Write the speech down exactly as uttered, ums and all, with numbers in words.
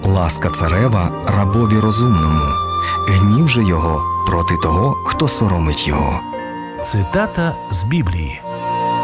Ласка царева рабові розумному, гнів же його проти того, хто соромить його. Цитата з Біблії.